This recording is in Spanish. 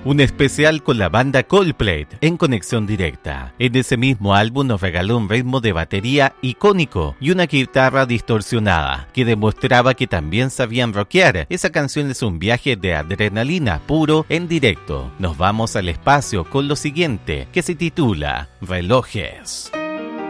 un especial con la banda Coldplay en conexión directa. En ese mismo álbum nos regaló un ritmo de batería icónico y una guitarra distorsionada que demostraba que también sabían rockear. Esa canción es un viaje de adrenalina puro en directo. Nos vamos al espacio con lo siguiente, que se titula Relojes.